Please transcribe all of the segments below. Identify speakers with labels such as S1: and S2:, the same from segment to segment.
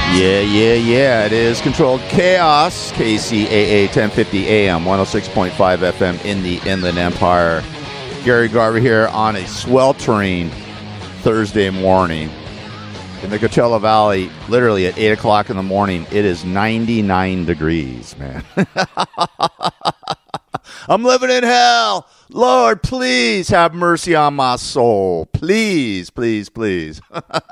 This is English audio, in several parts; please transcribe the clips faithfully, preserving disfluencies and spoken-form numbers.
S1: Yeah, yeah, yeah. It is Controlled Chaos, K C A A ten fifty A M, one oh six point five F M in the Inland Empire. Gary Garver here on a sweltering Thursday morning. In the Coachella Valley, literally at eight o'clock in the morning, it is ninety-nine degrees, man. I'm living in hell. Lord, please have mercy on my soul. Please, please, please.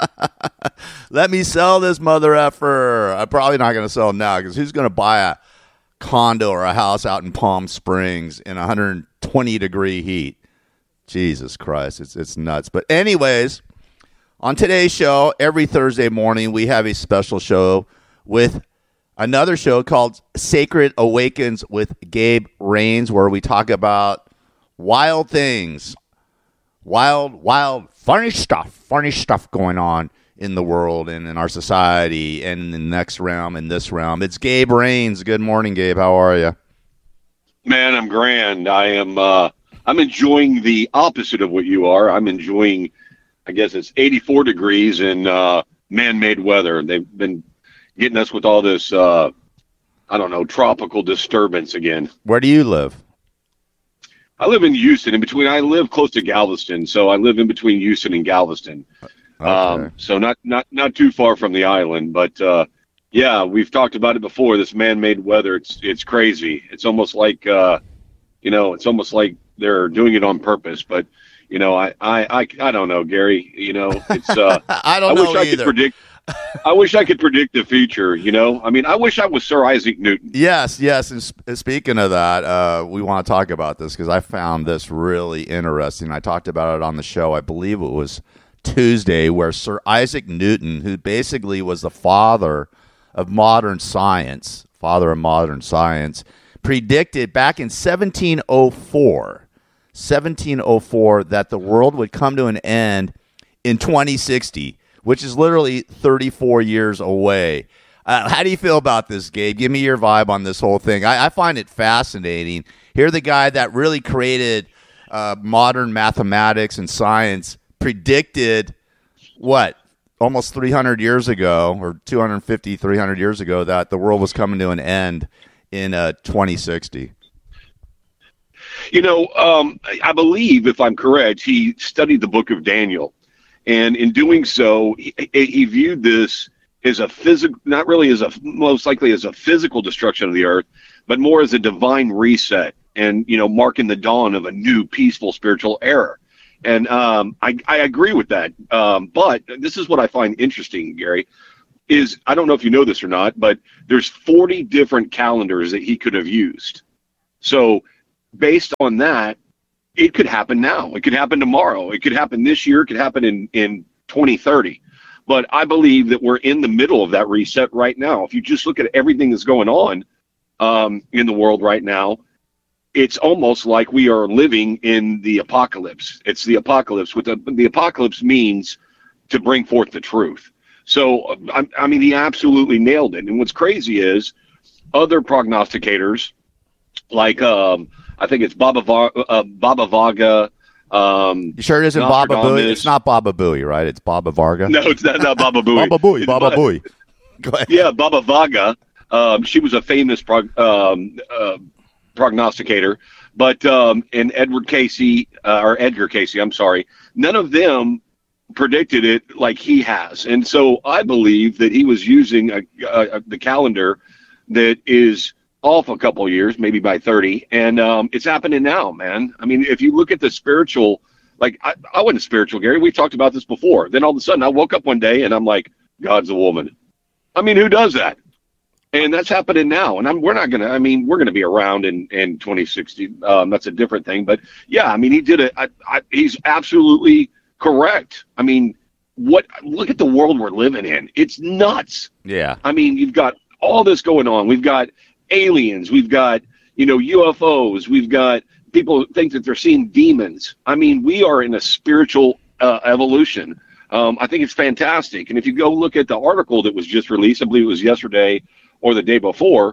S1: Let me sell this mother effer. I'm probably not going to sell it now because who's going to buy a condo or a house out in Palm Springs in one hundred twenty degree heat? Jesus Christ, it's it's nuts. But anyways, on today's show, every Thursday morning, we have a special show with another show called Sacred Awakens with Gabe Rains, where we talk about wild things, wild, wild, funny stuff, funny stuff going on in the world and in our society and in the next realm and this realm. It's Gabe Rains. Good morning, Gabe. How are you?
S2: Man, I'm grand. I am. Uh, I'm enjoying the opposite of what you are. I'm enjoying, I guess it's eighty-four degrees in uh, man-made weather. They've been getting us with all this, uh, I don't know, tropical disturbance again.
S1: Where do you live?
S2: I live in Houston. In between, I live close to Galveston, so I live in between Houston and Galveston.
S1: Okay.
S2: Um, so not, not, not too far from the island, but uh, yeah, we've talked about it before. This man-made weather, it's it's crazy. It's almost like, uh, you know, it's almost like they're doing it on purpose. But you know, I I, I, I don't know, Gary. You know, it's uh,
S1: I don't
S2: I
S1: know
S2: wish I
S1: either.
S2: could predict. I wish I could predict the future, you know? I mean, I wish I was Sir Isaac Newton.
S1: Yes, yes. And sp- speaking of that, uh, we want to talk about this because I found this really interesting. I talked about it on the show, I believe it was Tuesday, where Sir Isaac Newton, who basically was the father of modern science, father of modern science, predicted back in seventeen oh four, seventeen oh four that the world would come to an end in twenty sixty. Which is literally thirty-four years away. Uh, how do you feel about this, Gabe? Give me your vibe on this whole thing. I, I find it fascinating. Here, the guy that really created uh, modern mathematics and science predicted, what, almost three hundred years ago, or two hundred fifty, three hundred years ago, that the world was coming to an end in uh, twenty sixty.
S2: You know, um, I believe, if I'm correct, he studied the book of Daniel. And in doing so, he, he viewed this as a physical, not really as a, most likely as a physical destruction of the earth, but more as a divine reset and, you know, marking the dawn of a new peaceful spiritual era. And um, I, I agree with that. Um, but this is what I find interesting, Gary, is I don't know if you know this or not, but there's forty different calendars that he could have used. So based on that, it could happen now. It could happen tomorrow. It could happen this year. It could happen in, in twenty thirty. But I believe that we're in the middle of that reset right now. If you just look at everything that's going on um, in the world right now, it's almost like we are living in the apocalypse. It's the apocalypse. What the, the apocalypse means to bring forth the truth. So, I, I mean, he absolutely nailed it. And what's crazy is other prognosticators like um, – I think it's Baba, uh, Baba Vaga. Um,
S1: you sure it isn't Baba Booey? It's not Baba Booey, right? It's Baba Varga.
S2: No, it's not, not Baba Booey.
S1: Baba Booey, Baba Booey. Go ahead.
S2: Yeah, Baba Vaga. Um, she was a famous prog- um, uh, prognosticator. But um, and Edward Casey, uh, or Edgar Casey, I'm sorry, none of them predicted it like he has. And so I believe that he was using a, a, a, the calendar that is off a couple of years, maybe by thirty, and um, it's happening now, man. I mean, if you look at the spiritual, like I, I wasn't spiritual, Gary. We talked about this before. Then all of a sudden, I woke up one day and I'm like, God's a woman. I mean, who does that? And that's happening now. And I'm we're not gonna. I mean, we're gonna be around in in twenty sixty. Um, that's a different thing. But yeah, I mean, he did it. I, I, he's absolutely correct. I mean, what? Look at the world we're living in. It's nuts.
S1: Yeah.
S2: I mean, you've got all this going on. We've got aliens, we've got, you know, U F Os, we've got people who think that they're seeing demons. I mean, we are in a spiritual uh, evolution. Um, I think it's fantastic. And if you go look at the article that was just released, I believe it was yesterday or the day before,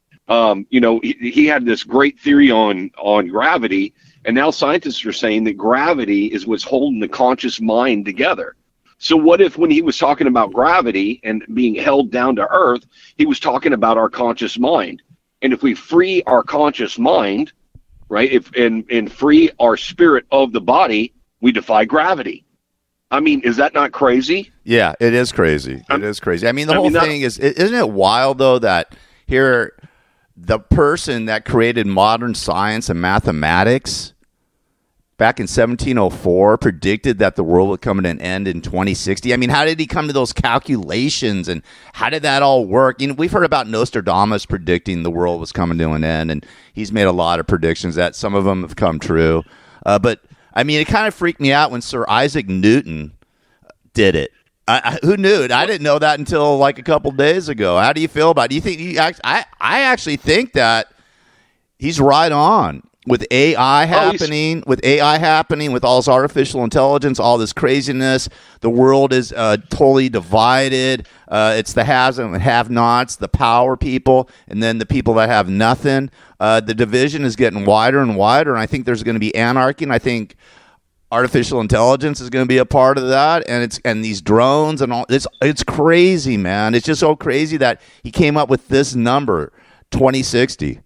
S2: um, you know, he, he had this great theory on, on gravity. And now scientists are saying that gravity is what's holding the conscious mind together. So what if when he was talking about gravity and being held down to earth, he was talking about our conscious mind? And if we free our conscious mind, right, if and, and free our spirit of the body, we defy gravity. I mean, is that not crazy?
S1: Yeah, it is crazy. It I'm, is crazy. I mean, the I whole mean, thing that, is, isn't it wild, though, that here the person that created modern science and mathematics back in seventeen oh four predicted that the world would come to an end in twenty sixty. I mean, how did he come to those calculations, and how did that all work? You know, we've heard about Nostradamus predicting the world was coming to an end, and he's made a lot of predictions that some of them have come true. Uh, but, I mean, it kind of freaked me out when Sir Isaac Newton did it. I, I, who knew it? I didn't know that until like a couple days ago. How do you feel about it? Do you think he act, I, I actually think that he's right on. With A I happening, oh, with A I happening, with all this artificial intelligence, all this craziness, the world is uh, totally divided. Uh, it's the haves and have-nots, the power people, and then the people that have nothing. Uh, the division is getting wider and wider, and I think there's going to be anarchy, and I think artificial intelligence is going to be a part of that, and it's and these drones and all. It's it's crazy, man. It's just so crazy that he came up with this number, twenty sixty.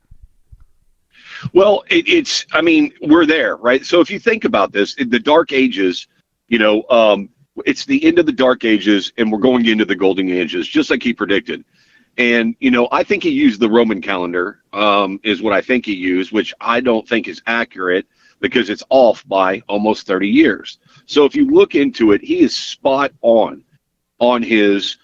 S2: Well, it, it's, I mean, we're there, right? So if you think about this, in the Dark Ages, you know, um, it's the end of the Dark Ages, and we're going into the Golden Ages, just like he predicted. And, you know, I think he used the Roman calendar, um, is what I think he used, which I don't think is accurate because it's off by almost thirty years. So if you look into it, he is spot on on his,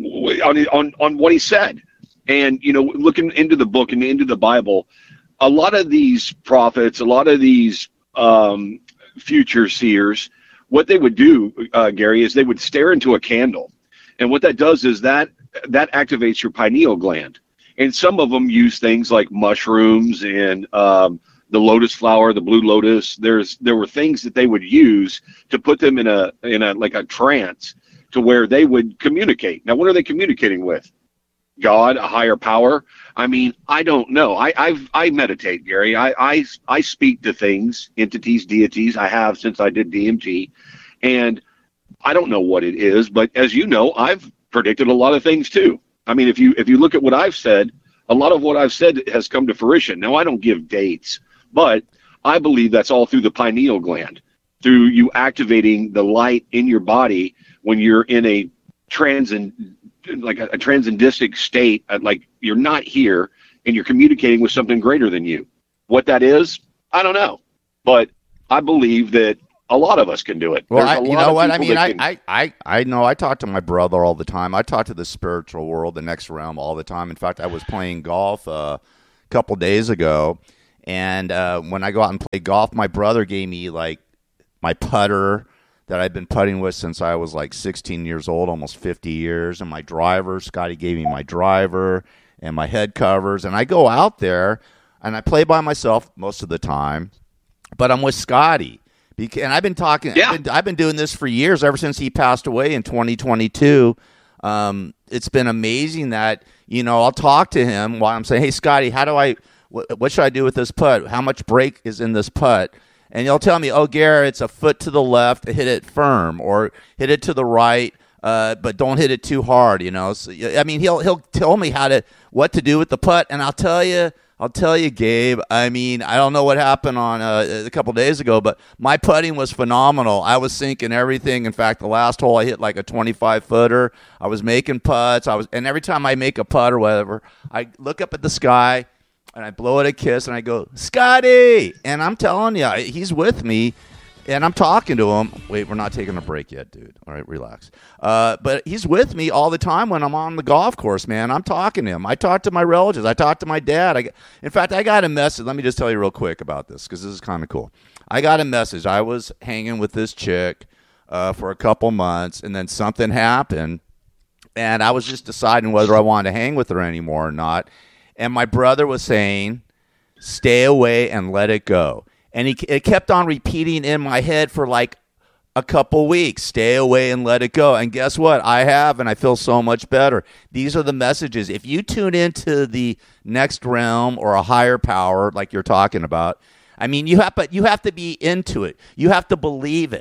S2: on, on, on what he said. And, you know, looking into the book and into the Bible, a lot of these prophets, a lot of these um, future seers, what they would do, uh, Gary, is they would stare into a candle. And what that does is that that activates your pineal gland. And some of them use things like mushrooms and um, the lotus flower, the blue lotus. There's there were things that they would use to put them in a in a like a trance to where they would communicate. Now, what are they communicating with? God, a higher power? I mean, I don't know. I I've, I meditate, Gary. I, I I speak to things, entities, deities. I have since I did D M T, and I don't know what it is. But as you know, I've predicted a lot of things too. I mean, if you if you look at what I've said, a lot of what I've said has come to fruition. Now, I don't give dates, but I believe that's all through the pineal gland, through you activating the light in your body when you're in a transcend. like a, a transcendistic state, like you're not here and you're communicating with something greater than you. What that is, I don't know. But I believe that a lot of us can do it.
S1: Well, I, you know what? I mean, I, can... I, I, I know I talk to my brother all the time. I talk to the spiritual world, the next realm all the time. In fact, I was playing golf uh, a couple days ago, and uh, when I go out and play golf, my brother gave me like my putter that I've been putting with since I was like sixteen years old, almost fifty years. And my driver, Scotty gave me my driver and my head covers. And I go out there and I play by myself most of the time, but I'm with Scotty. And I've been talking, yeah. I've, been, I've been doing this for years, ever since he passed away in twenty twenty-two. Um, it's been amazing that, you know, I'll talk to him while I'm saying, hey, Scotty, how do I, what, what should I do with this putt? How much break is in this putt? And he'll tell me, oh, Garrett, it's a foot to the left, hit it firm, or hit it to the right, uh, but don't hit it too hard, you know. So, I mean, he'll he'll tell me how to what to do with the putt, and I'll tell you, I'll tell you, Gabe. I mean, I don't know what happened on uh, a couple days ago, but my putting was phenomenal. I was sinking everything. In fact, the last hole I hit like a twenty-five footer. I was making putts. I was, and every time I make a putt or whatever, I look up at the sky. And I blow it a kiss, and I go, Scotty! And I'm telling you, he's with me, and I'm talking to him. Wait, we're not taking a break yet, dude. All right, relax. Uh, but he's with me all the time when I'm on the golf course, man. I'm talking to him. I talk to my relatives. I talk to my dad. I, in fact, I got a message. Let me just tell you real quick about this, because this is kind of cool. I got a message. I was hanging with this chick uh, for a couple months, and then something happened, and I was just deciding whether I wanted to hang with her anymore or not. And my brother was saying, stay away and let it go. And he it kept on repeating in my head for like a couple weeks, stay away and let it go. And guess what? I have, and I feel so much better. These are the messages. If you tune into the next realm or a higher power, like you're talking about, I mean, you have, but you have to be into it. You have to believe it.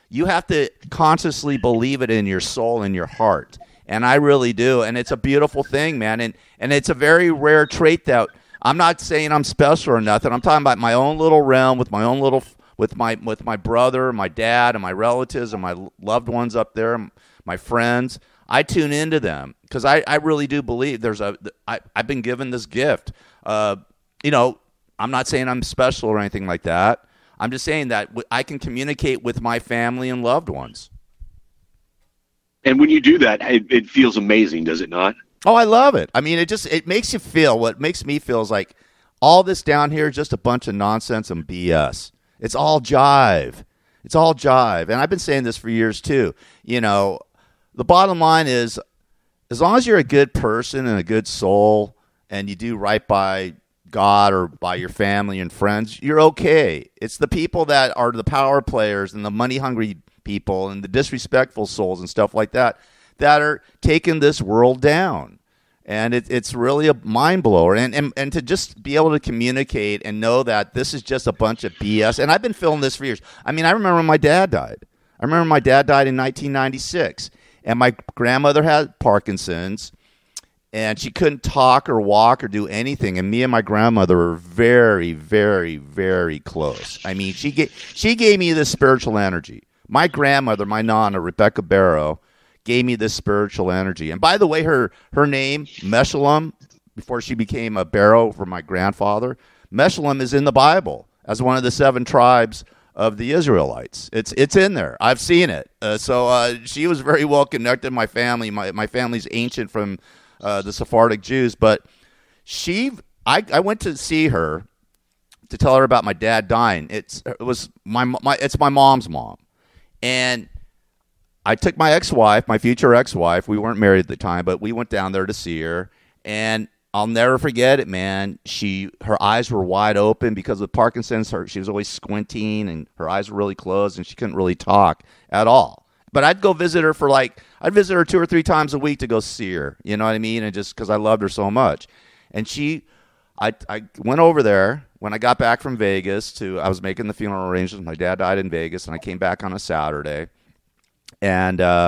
S1: You have to consciously believe it in your soul and your heart. And I really do. And it's a beautiful thing, man. And, and it's a very rare trait that I'm not saying I'm special or nothing. I'm talking about my own little realm with my own little, with my, with my brother, my dad, and my relatives and my loved ones up there, my friends. I tune into them because I, I really do believe there's a, I, I've been given this gift. Uh, you know, I'm not saying I'm special or anything like that. I'm just saying that I can communicate with my family and loved ones.
S2: And when you do that, it, it feels amazing, does it not?
S1: Oh, I love it. I mean, it just it makes you feel, what makes me feel is like all this down here is just a bunch of nonsense and B S. It's all jive. It's all jive. And I've been saying this for years too. You know, the bottom line is, as long as you're a good person and a good soul and you do right by God or by your family and friends, you're okay. It's the people that are the power players and the money-hungry people and the disrespectful souls and stuff like that that are taking this world down. And it, it's really a mind blower. And, and and to just be able to communicate and know that this is just a bunch of B S. And I've been feeling this for years. I mean, I remember when my dad died. I remember my dad died in nineteen ninety-six. And my grandmother had Parkinson's. And she couldn't talk or walk or do anything. And me and my grandmother were very, very, very close. I mean, she gave, she gave me this spiritual energy. My grandmother, my nana, Rebecca Barrow, gave me this spiritual energy. And by the way, her, her name, Meshullam, before she became a Barrow for my grandfather, Meshullam is in the Bible as one of the seven tribes of the Israelites. It's it's in there. I've seen it. Uh, so uh, she was very well connected in my family. My, my family's ancient from uh, the Sephardic Jews. But she, I, I went to see her to tell her about my dad dying. It's it was my my it's my mom's mom. And I took my ex-wife, my future ex-wife. We weren't married at the time, but we went down there to see her. And I'll never forget it, man. She, her eyes were wide open because of Parkinson's. Her, she was always squinting, and her eyes were really closed, and she couldn't really talk at all. But I'd go visit her for like, I'd visit her two or three times a week to go see her. You know what I mean? And just because I loved her so much. And she, I, I went over there when I got back from Vegas to, I was making the funeral arrangements. My dad died in Vegas, and I came back on a Saturday. And uh,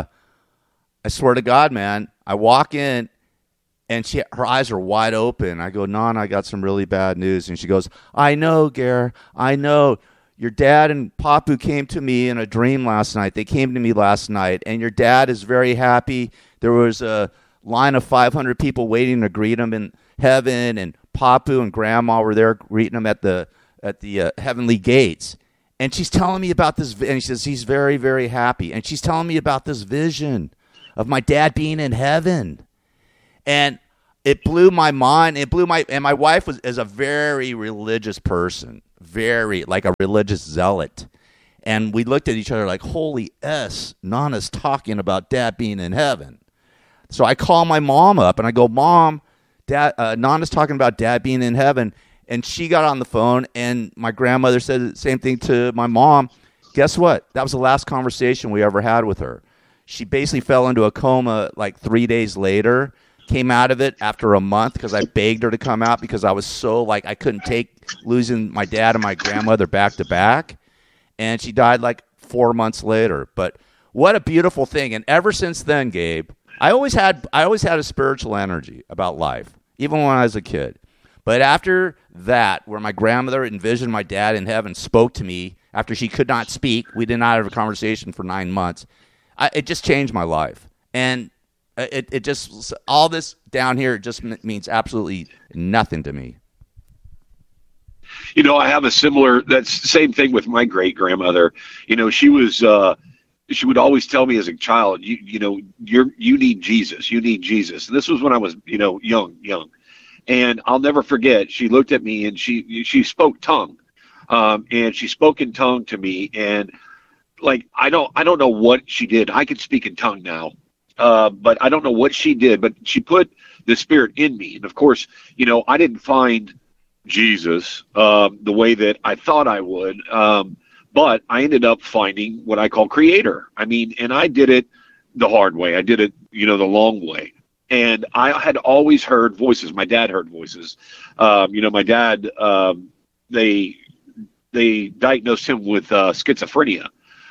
S1: I swear to God, man, I walk in, and she, her eyes are wide open. I go, Nana, I got some really bad news. And she goes, I know, Gare, I know. Your dad and Papu came to me in a dream last night. They came to me last night, and your dad is very happy. There was a line of five hundred people waiting to greet him in heaven, and Papu and Grandma were there greeting him at the at the uh, heavenly gates. And she's telling me about this, and she says he's very, very happy. And she's telling me about this vision of my dad being in heaven. And it blew my mind. It blew my, and my wife was is a very religious person, very like a religious zealot. And we looked at each other like, holy S, Nana's talking about dad being in heaven. So I call my mom up and I go, Mom, dad, uh, Nana's talking about dad being in heaven. And she got on the phone, and my grandmother said the same thing to my mom. Guess what? That was the last conversation we ever had with her. She basically fell into a coma like three days later, came out of it after a month because I begged her to come out because I was so, like, I couldn't take losing my dad and my grandmother back to back. And she died like four months later. But what a beautiful thing. And ever since then, Gabe, I always had I always had a spiritual energy about life, even when I was a kid. But after that, where my grandmother envisioned my dad in heaven, spoke to me after she could not speak, we did not have a conversation for nine months, I, it just changed my life. And it, it just, all this down here just means absolutely nothing to me.
S2: You know, I have a similar, that's the same thing with my great grandmother. You know, she was, uh, she would always tell me as a child, you, you know, you're, you need Jesus, you need Jesus. And this was when I was, you know, young, young. And I'll never forget, she looked at me and she she spoke tongue. Um, and she spoke in tongue to me. And like, I don't I don't know what she did. I can speak in tongue now. Uh, but I don't know what she did. But she put the Spirit in me. And of course, you know, I didn't find Jesus um, the way that I thought I would. Um, but I ended up finding what I call Creator. I mean, and I did it the hard way. I did it, you know, the long way. And I had always heard voices. My dad heard voices. Um, you know, my dad, um, they they diagnosed him with uh, schizophrenia.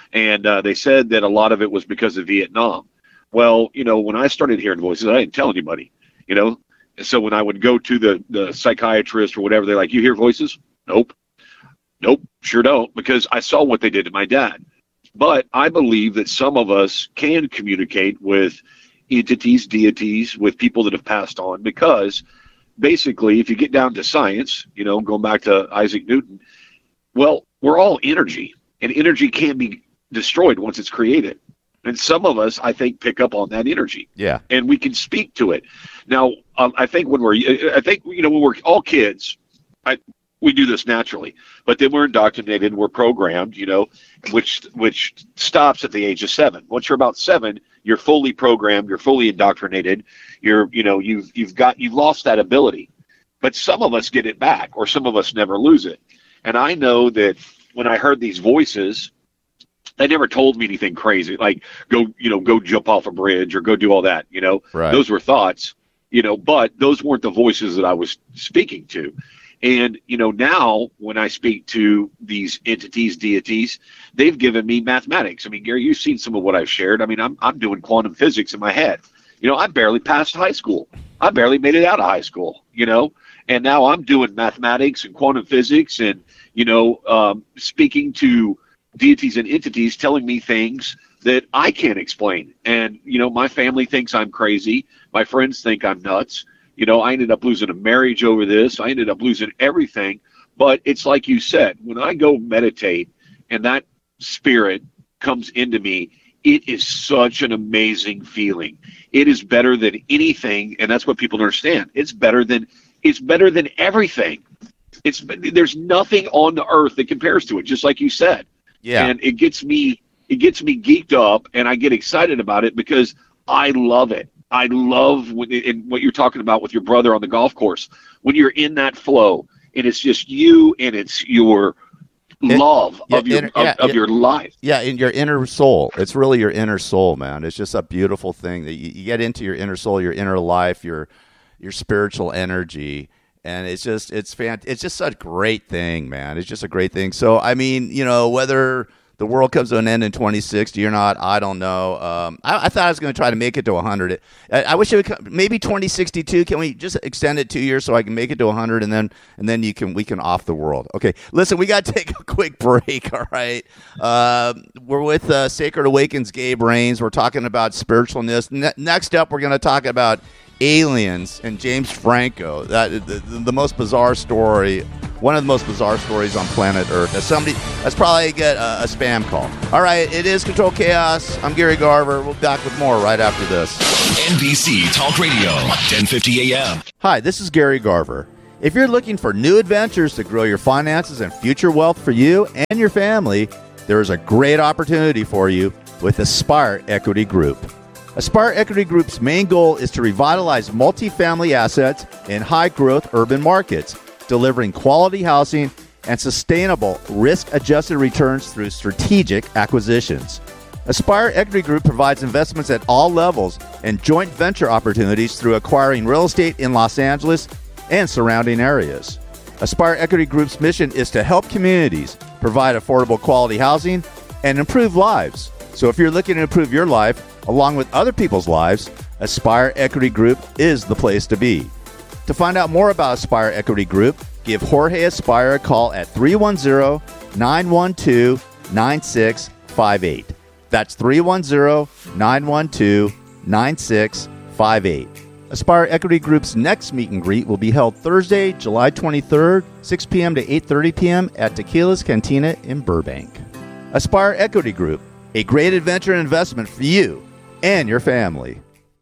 S2: And uh, they said that a lot of it was because of Vietnam. Well, you know, when I started hearing voices, I didn't tell anybody, you know. So when I would go to the, the psychiatrist or whatever, they're like, you hear voices? Nope. Nope, sure don't, because I saw what they did to my dad. But I believe that some of us can communicate with entities, deities, with people that have passed on, because basically, if you get down to science, you know, going back to Isaac Newton, well, we're all energy, and energy can't be destroyed once it's created. And some of us, I think, pick up on that energy.
S1: Yeah.
S2: And we can speak to it. Now, um, I think when we're, I think, you know, when we're all kids, I, we do this naturally, but then we're indoctrinated, we're programmed, you know, which, which stops at the age of seven. Once you're about seven, you're fully programmed, you're fully indoctrinated. You're, you know, you've, you've got, you've lost that ability, but some of us get it back, or some of us never lose it. And I know that when I heard these voices, they never told me anything crazy, like go, you know, go jump off a bridge or go do all that, you know.
S1: Right.
S2: Those were thoughts, you know, but those weren't the voices that I was speaking to. And, you know, now when I speak to these entities, deities, they've given me mathematics. I mean, Gary, you've seen some of what I've shared. I mean, I'm I'm doing quantum physics in my head. You know, I barely passed high school. I barely made it out of high school, you know, and now I'm doing mathematics and quantum physics and, you know, um, speaking to deities and entities telling me things that I can't explain. And, you know, my family thinks I'm crazy. My friends think I'm nuts. You know, I ended up losing a marriage over this. I ended up losing everything. But it's like you said, when I go meditate and that spirit comes into me, it is such an amazing feeling. It is better than anything. And that's what people don't understand. It's better than, it's better than everything. It's, there's nothing on the earth that compares to it, just like you said.
S1: Yeah.
S2: And it gets me, it gets me geeked up, and I get excited about it because I love it. I love when, and what you're talking about with your brother on the golf course, when you're in that flow and it's just you and it's your
S1: it,
S2: love
S1: yeah,
S2: of your
S1: inner,
S2: of,
S1: yeah,
S2: of
S1: yeah,
S2: your life.
S1: Yeah, in your inner soul. It's really your inner soul, man. It's just a beautiful thing that you, you get into your inner soul, your inner life, your your spiritual energy. And it's just, it's fan, it's just such a great thing, man. It's just a great thing. So, I mean, you know, whether the world comes to an end in twenty sixty or not, I don't know. Um, I, I thought I was going to try to make it to one hundred. I, I wish it would come, maybe twenty sixty-two. Can we just extend it two years so I can make it to one hundred, and then and then you can we can off the world? Okay, listen, we got to take a quick break. All right, uh, we're with uh, Sacred Awakens Gabe Rains. We're talking about spiritualness. Ne- next up, we're going to talk about aliens and James Franco. That the, the most bizarre story, one of the most bizarre stories on planet Earth. As somebody, that's probably get a, a spam call. All right, it is Control Chaos. I'm Gary Garver. We'll be back with more right after this.
S3: N B C Talk Radio, ten fifty A M.
S1: Hi, this is Gary Garver. If you're looking for new adventures to grow your finances and future wealth for you and your family, there is a great opportunity for you with Aspire Equity Group. Aspire Equity Group's main goal is to revitalize multifamily assets in high-growth urban markets, delivering quality housing and sustainable risk-adjusted returns through strategic acquisitions. Aspire Equity Group provides investments at all levels and joint venture opportunities through acquiring real estate in Los Angeles and surrounding areas. Aspire Equity Group's mission is to help communities provide affordable quality housing and improve lives. So if you're looking to improve your life, along with other people's lives, Aspire Equity Group is the place to be. To find out more about Aspire Equity Group, give Jorge Aspire a call at three one zero, nine one two, nine six five eight. That's three one zero, nine one two, nine six five eight. Aspire Equity Group's next meet and greet will be held Thursday, July twenty-third, six p.m. to eight thirty p.m. at Tequila's Cantina in Burbank. Aspire Equity Group, a great adventure and investment for you and your family.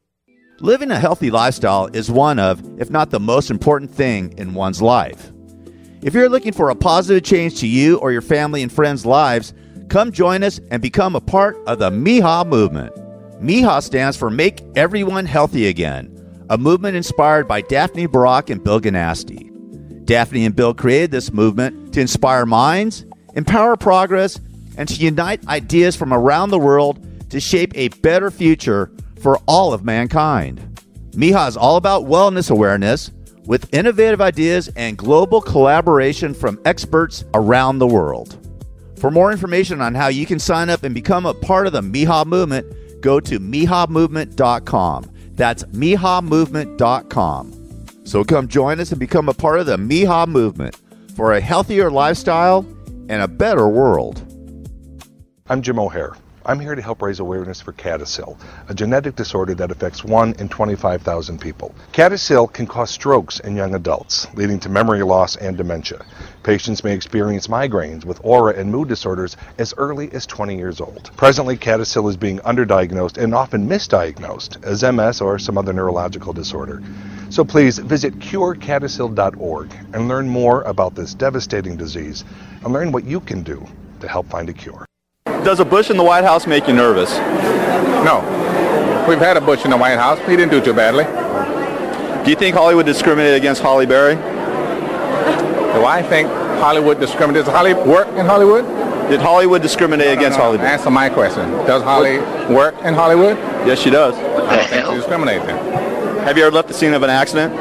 S1: Living a healthy lifestyle is one of, if not the most important thing in one's life. If you're looking for a positive change to you or your family and friends' lives, come join us and become a part of the M I H A movement. M I H A stands for Make Everyone Healthy Again, a movement inspired by Daphne Barak and Bill Ganasty. Daphne and Bill created this movement to inspire minds, empower progress, and to unite ideas from around the world to shape a better future for all of mankind. M I H A is all about wellness awareness with innovative ideas and global collaboration from experts around the world. For more information on how you can sign up and become a part of the Miha movement, go to miha movement dot com. That's miha movement dot com. So come join us and become a part of the Miha movement for a healthier lifestyle and a better world.
S4: I'm Jim O'Hare. I'm here to help raise awareness for CADASIL, a genetic disorder that affects one in twenty-five thousand people. CADASIL can cause strokes in young adults, leading to memory loss and dementia. Patients may experience migraines with aura and mood disorders as early as twenty years old. Presently, CADASIL is being underdiagnosed and often misdiagnosed as M S or some other neurological disorder. So please visit cure cadasil dot org and learn more about this devastating disease and learn what you can do to help find a cure.
S5: Does a Bush in the White House make you nervous?
S6: No. We've had a Bush in the White House. He didn't do too badly.
S5: Do you think Hollywood discriminated against Halle Berry?
S6: Do I think Hollywood discriminates? Does Holly work in Hollywood?
S5: Did Hollywood discriminate
S6: no, no,
S5: against
S6: no.
S5: Halle Berry?
S6: Answer my question. Does Holly work in Hollywood?
S5: Yes, she does.
S6: I don't think she discriminates then.
S5: Have you ever left the scene of an accident?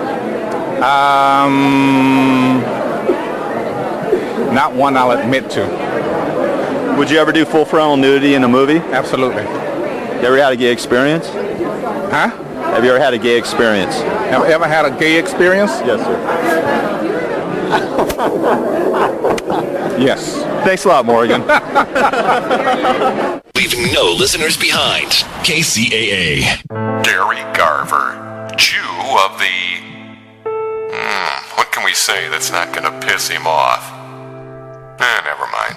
S6: Um, not one I'll admit to.
S5: Would you ever do full frontal nudity in a movie?
S6: Absolutely.
S5: You ever had a gay experience?
S6: Huh?
S5: Have you ever had a gay experience?
S6: Have you ever had a gay experience?
S5: Yes, sir.
S6: Yes.
S5: Thanks a lot, Morgan.
S3: Leaving no listeners behind. K C A A.
S7: Gary Garver, Jew of the... Hmm, what can we say that's not going to piss him off? Eh, never mind.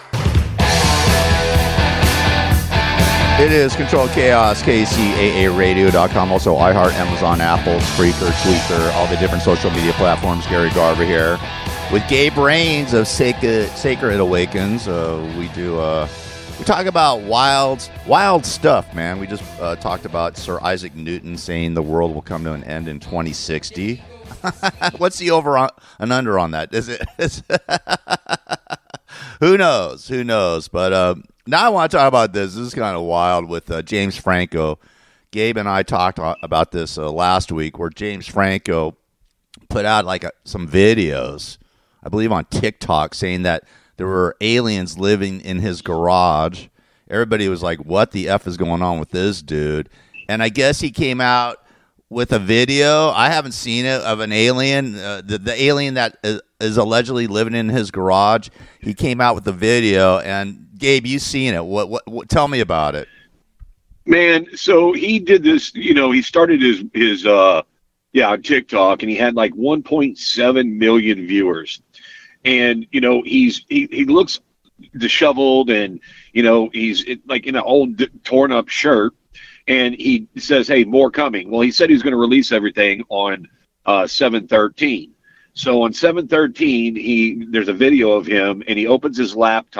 S1: It is Controlled Chaos, K C A A radio dot com, also iHeart, Amazon, Apple, Spreaker, Tweaker, all the different social media platforms. Gary Garver here with Gabe Rains of Sacred, Sacred Awakens. Uh, we do uh, we talk about wild, wild stuff, man. We just uh, talked about Sir Isaac Newton saying the world will come to an end in twenty sixty. What's the over on, and under on that? Is it? Is Who knows? Who knows? But uh, now I want to talk about this. This is kind of wild with uh, James Franco. Gabe and I talked about this uh, last week, where James Franco put out like a, some videos, I believe on TikTok, saying that there were aliens living in his garage. Everybody was like, what the F is going on with this dude? And I guess he came out with a video. I haven't seen it, of an alien, uh, the, the alien that is, is allegedly living in his garage. He came out with the video, and Gabe, you seen it. What, what, what? Tell me about it.
S2: Man, so he did this, you know, he started his, his uh, yeah, on TikTok, and he had like one point seven million viewers. And, you know, he's, he, he looks disheveled, and, you know, he's like in an old torn up shirt. And he says, hey, more coming. Well, he said he's going to release everything on uh, seven thirteen. So on seven thirteen, he there's a video of him, and he opens his laptop.